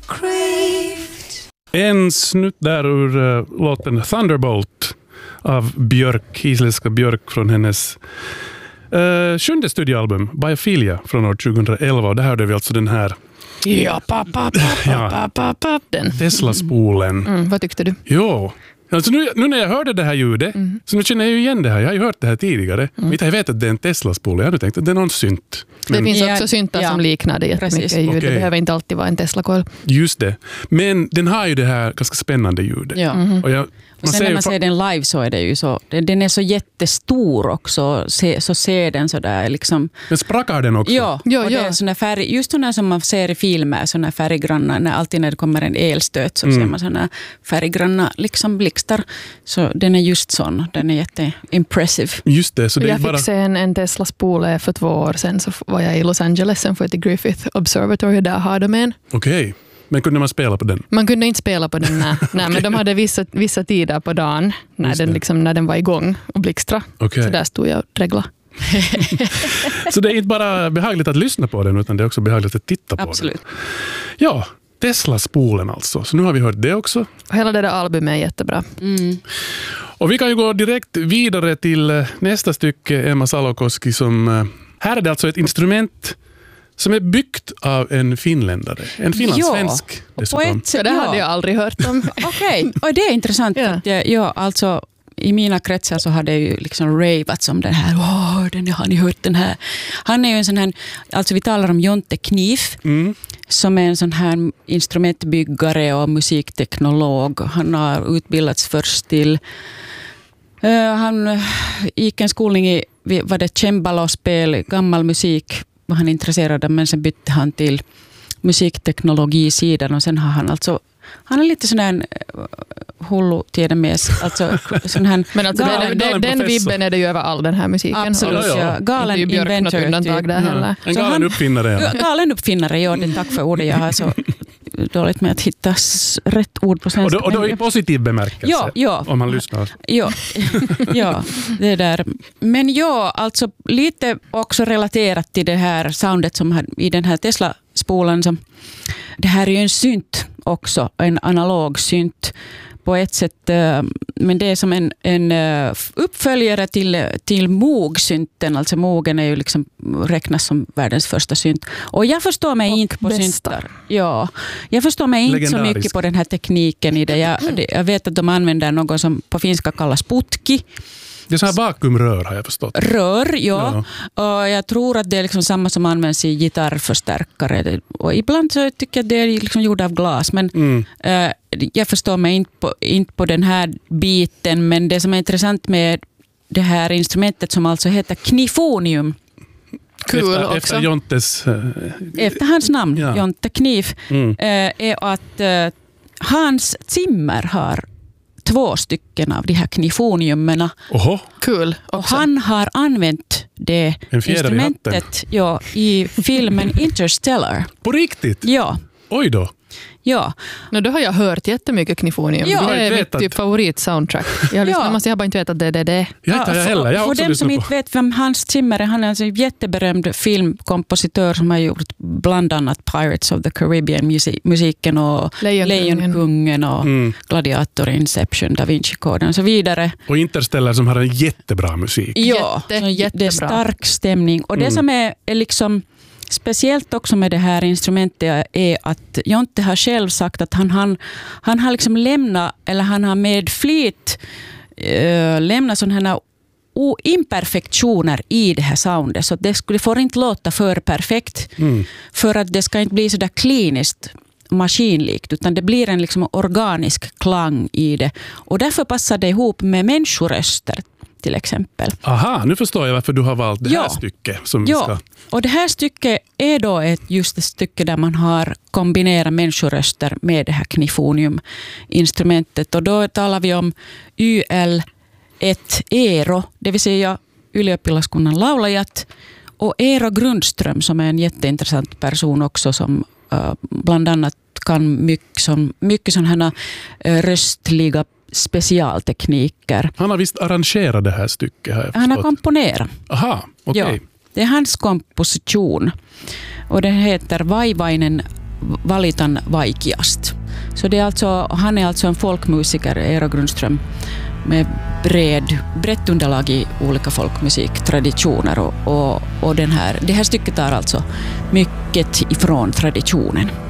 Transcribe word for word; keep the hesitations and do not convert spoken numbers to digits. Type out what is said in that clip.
En snutt där ur uh, låten Thunderbolt av Björk, isländska Björk från hennes uh, sjunde studioalbum Biophilia från år tjugoelva. Och där hörde vi alltså den här ja, pa, pa, pa, pa, pa, pa, pa, den. Tesla-spolen. Mm, vad tyckte du? Jo. Alltså nu, nu när jag hörde det här ljudet, mm. så nu känner jag ju igen det här. Jag har ju hört det här tidigare. Mm. Jag vet att det är en Tesla-spol. Jag hade tänkt att det är någon synt. Men det finns också ja, syntar ja. som liknar det jättemycket ljud. Okay. Det behöver inte alltid vara en Tesla-coil. Just det. Men den har ju det här ganska spännande ljudet. Ja. Mm-hmm. Och jag, och sen när man ser den live så är det ju så, den är så jättestor också, så ser den så där liksom. Men sprakar den också? Ja, ja, och ja. det är såna färg, just sådana som man ser i filmer, såna färggranna, när alltid när det kommer en elstöt så mm. ser man såna färggranna liksom blixtar. Så den är just sån, den är jätteimpressive. Just det, så det jag är bara... fick se en, en Tesla-spole för två år sedan, så var jag i Los Angeles, sen för till Griffith Observatory, där har de en. Okej. Okay. Men kunde man spela på den? Man kunde inte spela på den, nej. nej okay. Men de hade vissa, vissa tider på dagen när den, liksom, när den var igång och blixtra. Okay. Så där stod jag och dregla. Så det är inte bara behagligt att lyssna på den, utan det är också behagligt att titta på Absolut. den. Ja, Tesla-spolen alltså. Så nu har vi hört det också. Hela det där albumet är jättebra. Mm. Och vi kan ju gå direkt vidare till nästa stycke, Emma Salokoski, som... Här är det alltså ett instrument som är byggt av en finländare. En finlandssvensk. Ja, ett, ja, det hade ja. jag aldrig hört om. Okej, okay. Och det är intressant. Ja. Att jag, ja, alltså, i mina kretsar så har det ju liksom ravats om den här. Åh, den, har ni hört den här? Han är ju en sån här, alltså vi talar om Jonte Knif, mm. som är en sån här instrumentbyggare och musikteknolog. Han har utbildats först till... Uh, han gick en skolning i var det cembalo-spel, gammal musik var han intresserad av, men sen bytte han till musikteknologisidan och sen har han alltså, han är lite sån här hullu tiedemies, alltså sån här men alltså galen, den, den vibben är det ju över all den här musiken. Absolut, ja, ja. Galen inventor. Undantag där heller. En galen han, uppfinnare. Ja. Galen uppfinnare, ja, det, tack för ordet. Jag har så dåligt med att hitta rätt ord på svenska. Och då, och då i positiv bemärkelse, ja, ja. om man lyssnar. Ja, ja, det där. Men ja, alltså lite också relaterat till det här soundet som har, i den här Tesla-spolen. Som, det här är ju en synt också, en analog synt på ett sätt, men det är som en, en uppföljare till, till Moog-synten. Alltså Moogen är ju liksom räknas som världens första synt. Och jag förstår mig och inte på bästa. syntar. Ja, jag förstår mig inte så mycket på den här tekniken i det. Jag, jag vet att de använder något som på finska kallas putki. Det är så här vakuumrör har jag förstått. Rör, ja. ja. Och jag tror att det är liksom samma som används i gitarrförstärkare. Och ibland så tycker jag att det är liksom gjort av glas. Men mm. äh, jag förstår mig inte på, inte på den här biten. Men det som är intressant med det här instrumentet som alltså heter knifonium. Kul efter, också. Efter Jontes... Äh, efter hans namn, ja. Jonte Knif. Mm. Äh, är att äh, Hans Zimmer har två stycken av de här knifoniumerna. Oho. Kul. Och han har använt det instrumentet i, ja, i filmen Interstellar. På riktigt? Ja. Oj då. Ja. No, då har jag hört jättemycket knifonium. Ja. Det är mitt typ favorit-soundtrack. Jag har lyssnat, måste jag bara inte veta att det är det. det. Jag inte ja, heller. Jag har för dem som inte vet vem Hans Zimmer är, han är en jätteberömd filmkompositör som har gjort bland annat Pirates of the Caribbean musiken och Lejonkungen och mm. Gladiator, Inception, Da Vinci-koden och så vidare. Och Interstellar som har en jättebra musik. Ja, Jätte, jättebra. Det är stark stämning. Och mm. det som är, är liksom speciellt också med det här instrumentet är att Jonte har själv sagt att han, han, han har liksom lämnat, eller han har med flit äh, lämnat sådana här imperfektioner i det här soundet. Så det, skulle, det får inte låta för perfekt mm. för att det ska inte bli så där kliniskt maskinlikt, utan det blir en liksom organisk klang i det. Och därför passar det ihop med människoröster till exempel. Aha, nu förstår jag varför du har valt det ja. här stycket. Som ja, vi ska... och det här stycket är då ett, just ett stycke där man har kombinerat människoröster med det här knifonium-instrumentet. Och då talar vi om Y L ett Eero, det vill säga ylioppilaskunnan laulajat, och Eero Grundström som är en jätteintressant person också som uh, bland annat kan mycket, som, mycket sådana uh, röstliga specialtekniker. Han har visst arrangerat det här stycket. Har jag Han har komponerat. Aha, okej. Okay. Ja, det är hans komposition. Och den heter Vaivainen valitaan vaikeast. Så det är alltså, han är alltså en folkmusiker, Eero Grundström, med bred, brett underlag i olika folkmusiktraditioner och, och, och den här, det här stycket är alltså mycket ifrån traditionen.